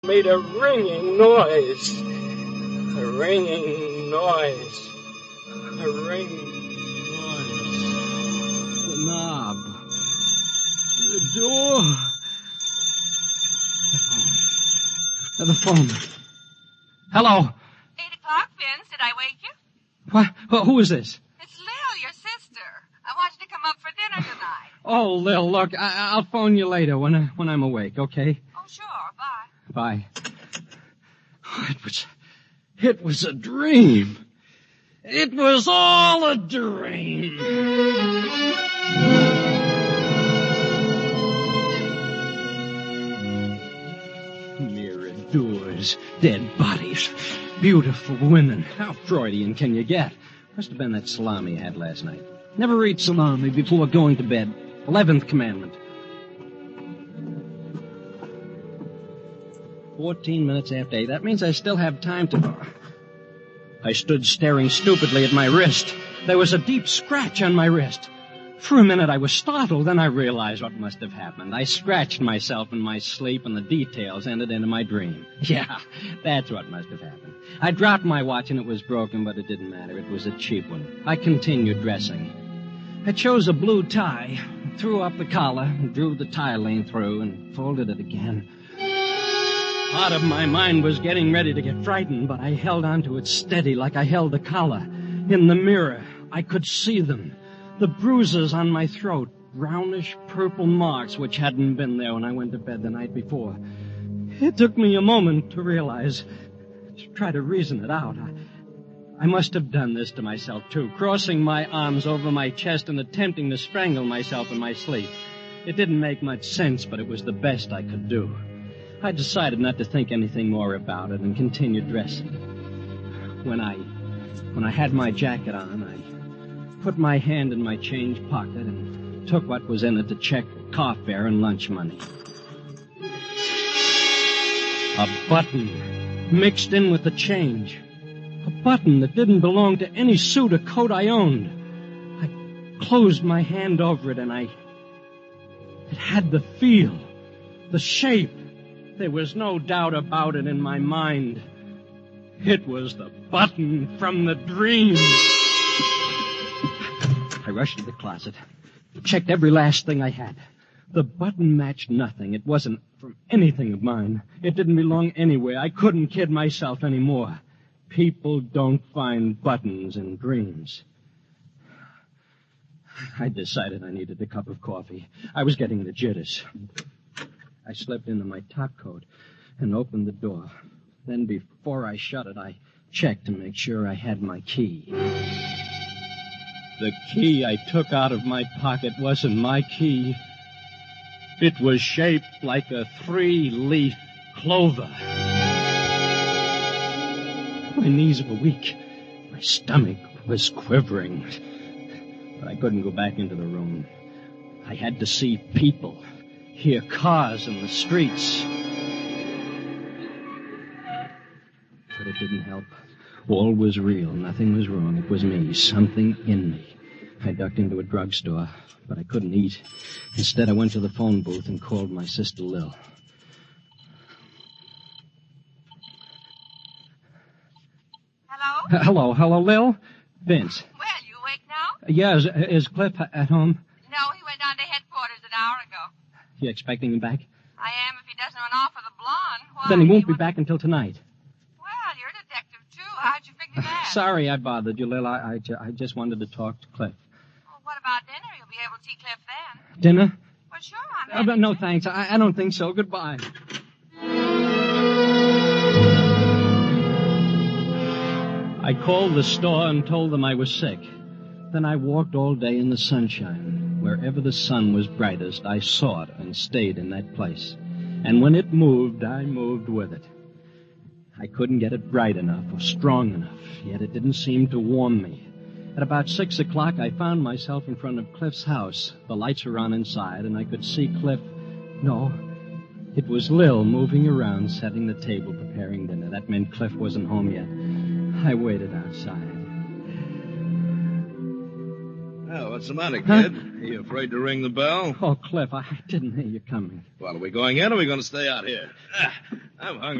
made a ringing noise. A ringing noise. A ringing noise. The knob. The door. The phone. Hello. 8 o'clock, Vince. Did I wake you? What? Well, who is this? It's Lil, your sister. I want you to come up for dinner tonight. Oh, Lil, look, I'll phone you later when I'm awake, okay? Oh, sure. Bye. Bye. Oh, it was a dream. It was all a dream. Mirror doors, dead bodies, beautiful women. How Freudian can you get? Must have been that salami I had last night. Never eat salami before going to bed. 11th commandment. 14 minutes after 8. That means I still have time to... I stood staring stupidly at my wrist. There was a deep scratch on my wrist. For a minute I was startled, then I realized what must have happened. I scratched myself in my sleep, and the details entered into my dream. Yeah, that's what must have happened. I dropped my watch and it was broken, but it didn't matter. It was a cheap one. I continued dressing. I chose a blue tie, threw up the collar, and drew the tie lane through, and folded it again. Part of my mind was getting ready to get frightened, but I held on to it steady like I held the collar. In the mirror, I could see them. The bruises on my throat, brownish purple marks which hadn't been there when I went to bed the night before. It took me a moment to realize, to try to reason it out. I must have done this to myself, too, crossing my arms over my chest and attempting to strangle myself in my sleep. It didn't make much sense, but it was the best I could do. I decided not to think anything more about it and continued dressing. When I had my jacket on, I put my hand in my change pocket and took what was in it to check car fare and lunch money. A button mixed in with the change. A button that didn't belong to any suit or coat I owned. I closed my hand over it and it had the feel, the shape. There was no doubt about it in my mind. It was the button from the dream. I rushed to the closet, checked every last thing I had. The button matched nothing. It wasn't from anything of mine. It didn't belong anywhere. I couldn't kid myself anymore. People don't find buttons in dreams. I decided I needed a cup of coffee. I was getting the jitters. I slipped into my top coat and opened the door. Then before I shut it, I checked to make sure I had my key. The key I took out of my pocket wasn't my key. It was shaped like a 3-leaf clover. My knees were weak. My stomach was quivering. But I couldn't go back into the room. I had to see people, hear cars in the streets. But it didn't help. All was real. Nothing was wrong. It was me. Something in me. I ducked into a drugstore, but I couldn't eat. Instead, I went to the phone booth and called my sister Lil. Hello? Hello, Lil? Vince. Well, you awake now? Yeah, is Cliff at home? No, he went down to headquarters an hour ago. You expecting him back? I am if he doesn't run off with a blonde. Why? Then he won't be back until tonight. Well, you're a detective, too. How'd you figure that? Sorry I bothered you, Lil. I just wanted to talk to Cliff. Well, what about dinner? You'll be able to see Cliff then. Dinner? Well, sure, I'm happy. No, thanks. I don't think so. Goodbye. I called the store and told them I was sick. Then I walked all day in the sunshine. Wherever the sun was brightest, I saw it and stayed in that place. And when it moved, I moved with it. I couldn't get it bright enough or strong enough, yet it didn't seem to warm me. At about 6 o'clock, I found myself in front of Cliff's house. The lights were on inside, and I could see Cliff. No, it was Lil moving around, setting the table, preparing dinner. That meant Cliff wasn't home yet. I waited outside. Well, what's the matter, kid? Are you afraid to ring the bell? Oh, Cliff, I didn't hear you coming. Well, are we going in or are we going to stay out here? I'm hungry.